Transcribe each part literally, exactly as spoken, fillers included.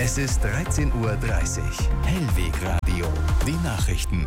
Es ist dreizehn Uhr dreißig. Hellweg Radio. Die Nachrichten.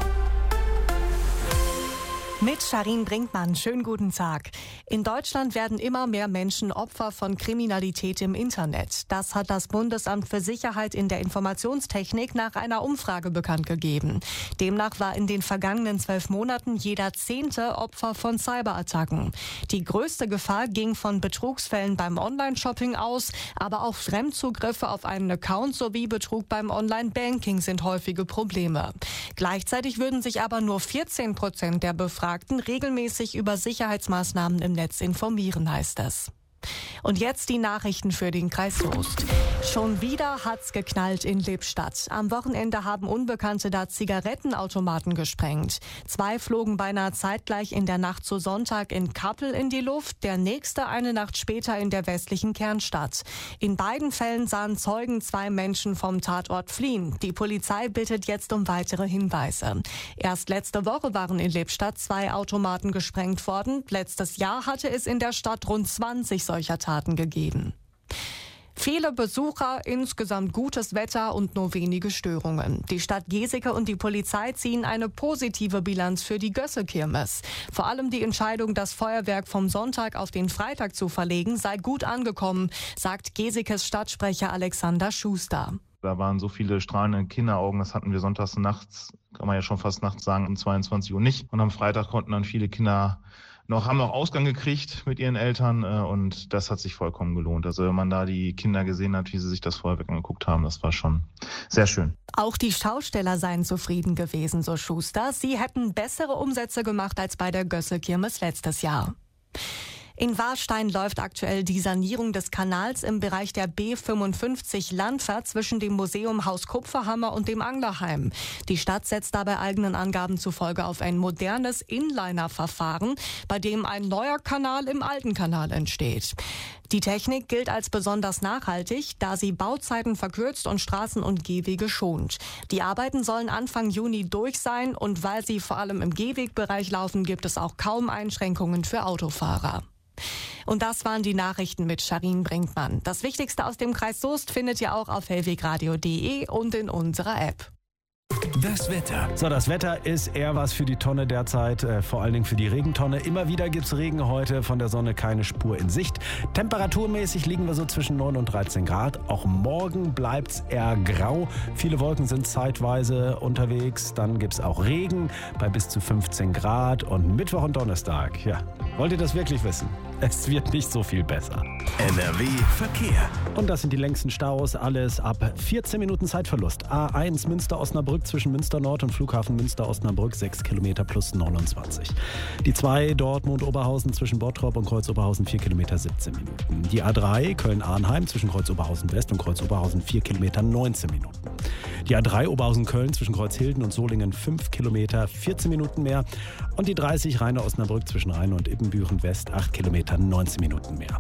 Mit Sharin Brinkmann, schönen guten Tag. In Deutschland werden immer mehr Menschen Opfer von Kriminalität im Internet. Das hat das Bundesamt für Sicherheit in der Informationstechnik nach einer Umfrage bekannt gegeben. Demnach war in den vergangenen zwölf Monaten jeder Zehnte Opfer von Cyberattacken. Die größte Gefahr ging von Betrugsfällen beim Online-Shopping aus, aber auch Fremdzugriffe auf einen Account sowie Betrug beim Online-Banking sind häufige Probleme. Gleichzeitig würden sich aber nur vierzehn Prozent der Befragten regelmäßig über Sicherheitsmaßnahmen im Netz informieren, heißt es. Und jetzt die Nachrichten für den Kreis Soest. Schon wieder hat's geknallt in Lippstadt. Am Wochenende haben Unbekannte da Zigarettenautomaten gesprengt. Zwei flogen beinahe zeitgleich in der Nacht zu Sonntag in Kappel in die Luft, der nächste eine Nacht später in der westlichen Kernstadt. In beiden Fällen sahen Zeugen zwei Menschen vom Tatort fliehen. Die Polizei bittet jetzt um weitere Hinweise. Erst letzte Woche waren in Lippstadt zwei Automaten gesprengt worden. Letztes Jahr hatte es in der Stadt rund zwanzig solcher Taten gegeben. Viele Besucher, insgesamt gutes Wetter und nur wenige Störungen. Die Stadt Geseke und die Polizei ziehen eine positive Bilanz für die Gösse-Kirmes. Vor allem die Entscheidung, das Feuerwerk vom Sonntag auf den Freitag zu verlegen, sei gut angekommen, sagt Gesekes Stadtsprecher Alexander Schuster. Da waren so viele strahlende Kinderaugen, das hatten wir sonntags nachts, kann man ja schon fast nachts sagen, um zweiundzwanzig Uhr nicht. Und am Freitag konnten dann viele Kinder noch, haben noch Ausgang gekriegt mit ihren Eltern und das hat sich vollkommen gelohnt. Also wenn man da die Kinder gesehen hat, wie sie sich das Feuerwerk angeguckt haben, das war schon sehr schön. Auch die Schausteller seien zufrieden gewesen, so Schuster. Sie hätten bessere Umsätze gemacht als bei der Gösse-Kirmes letztes Jahr. In Warstein läuft aktuell die Sanierung des Kanals im Bereich der B fünfundfünfzig Landfahrt zwischen dem Museum Haus Kupferhammer und dem Anglerheim. Die Stadt setzt dabei eigenen Angaben zufolge auf ein modernes Inliner-Verfahren, bei dem ein neuer Kanal im alten Kanal entsteht. Die Technik gilt als besonders nachhaltig, da sie Bauzeiten verkürzt und Straßen und Gehwege schont. Die Arbeiten sollen Anfang Juni durch sein und weil sie vor allem im Gehwegbereich laufen, gibt es auch kaum Einschränkungen für Autofahrer. Und das waren die Nachrichten mit Sharin Brinkmann. Das Wichtigste aus dem Kreis Soest findet ihr auch auf hellwegradio punkt de und in unserer App. Das Wetter. So, das Wetter ist eher was für die Tonne derzeit, äh, vor allen Dingen für die Regentonne. Immer wieder gibt's Regen heute, von der Sonne keine Spur in Sicht. Temperaturmäßig liegen wir so zwischen neun und dreizehn Grad. Auch morgen bleibt's eher grau. Viele Wolken sind zeitweise unterwegs. Dann gibt's auch Regen bei bis zu fünfzehn Grad. Und Mittwoch und Donnerstag, ja, wollt ihr das wirklich wissen? Es wird nicht so viel besser. N R W Verkehr. Und das sind die längsten Staus, alles ab vierzehn Minuten Zeitverlust. A eins Münster-Osnabrück zwischen Münster Nord und Flughafen Münster-Osnabrück, sechs Kilometer plus neunundzwanzig. Die zwei Dortmund-Oberhausen zwischen Bottrop und Kreuz-Oberhausen, vier Kilometer siebzehn Minuten. Die A drei Köln-Arnheim zwischen Kreuz-Oberhausen West und Kreuz-Oberhausen, vier Kilometer neunzehn Minuten. Die A drei Oberhausen-Köln zwischen Kreuzhilden und Solingen, fünf Kilometer vierzehn Minuten mehr. Und die dreißig Rheine-Osnabrück zwischen Rheine und Ippenbüren West, acht Kilometer neunzehn Minuten mehr.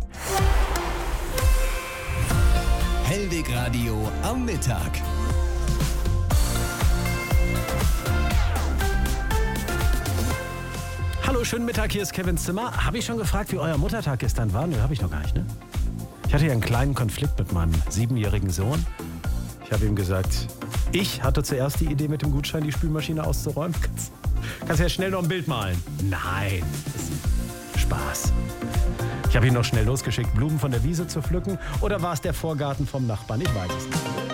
Hellweg Radio am Mittag. Hallo, schönen Mittag, hier ist Kevin Zimmer. Habe ich schon gefragt, wie euer Muttertag gestern war? Nö, habe ich noch gar nicht, ne? Ich hatte ja einen kleinen Konflikt mit meinem siebenjährigen Sohn. Ich habe ihm gesagt, ich hatte zuerst die Idee, mit dem Gutschein die Spülmaschine auszuräumen. Kannst, kannst ja schnell noch ein Bild malen. Nein, das ist Spaß. Ich habe ihn noch schnell losgeschickt, Blumen von der Wiese zu pflücken. Oder war es der Vorgarten vom Nachbarn? Ich weiß es nicht.